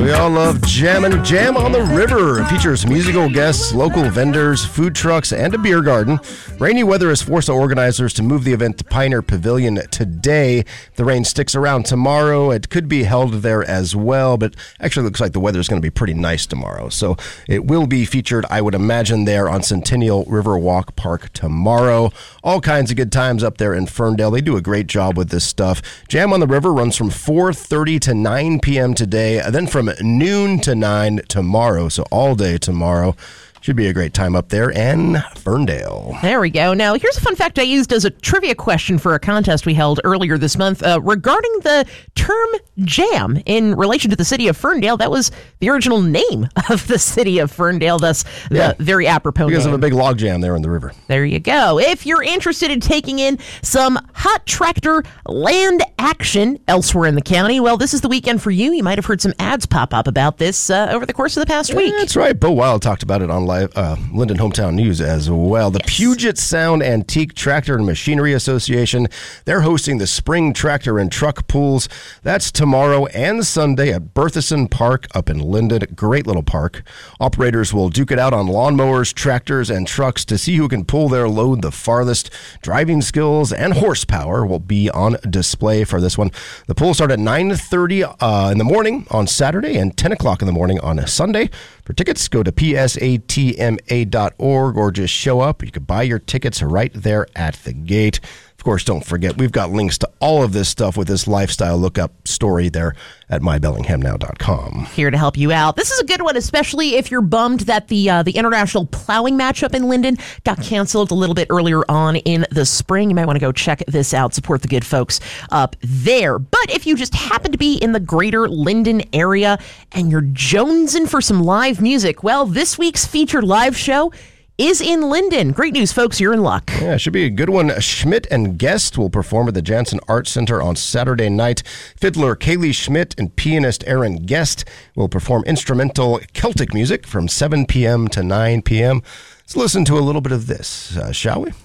We all love Jam on the River. It features musical guests, local vendors, food trucks, and a beer garden. Rainy weather has forced the organizers to move the event to Pioneer Pavilion today. The rain sticks around tomorrow. It could be held there as well, but actually looks like the weather is going to be pretty nice tomorrow. So it will be featured, I would imagine, there on Centennial Riverwalk Park tomorrow. All kinds of good times up there in Ferndale. They do a great job with this stuff. Jam on the River runs from 4:30 to 9 p.m. today, and then from noon to 9 tomorrow, so all day tomorrow. Should be a great time up there in Ferndale. There we go. Now, here's a fun fact I used as a trivia question for a contest we held earlier this month regarding the term jam in relation to the city of Ferndale. That was the original name of the city of Ferndale, thus the very apropos because name. of a big log jam there in the river. There you go. If you're interested in taking in some hot tractor land action elsewhere in the county, well, this is the weekend for you. You might have heard some ads pop up about this over the course of the past week. That's right. Bo Wild talked about it on Linden Hometown News as well. The Puget Sound Antique Tractor and Machinery Association, they're hosting the Spring Tractor and Truck Pools. That's tomorrow and Sunday at Berthisson Park up in Linden. Great little park. Operators will duke it out on lawnmowers, tractors, and trucks to see who can pull their load the farthest. Driving skills and horsepower will be on display for this one. The pools start at 9:30 in the morning on Saturday and 10 o'clock in the morning on a Sunday. For tickets, go to psatma.org or just show up. You can buy your tickets right there at the gate. Of course, don't forget, we've got links to all of this stuff with this lifestyle lookup story there at mybellinghamnow.com. Here to help you out. This is a good one, especially if you're bummed that the international plowing matchup in Linden got canceled a little bit earlier on in the spring. You might want to go check this out. Support the good folks up there. But if you just happen to be in the greater Linden area and you're jonesing for some live music, well, this week's featured live show is in Linden. Great news, folks. You're in luck. Yeah, it should be a good one. Schmidt and Guest will perform at the Jansen Arts Center on Saturday night. Fiddler Kaylee Schmidt and pianist Aaron Guest will perform instrumental Celtic music from 7 p.m. to 9 p.m. Let's listen to a little bit of this, shall we?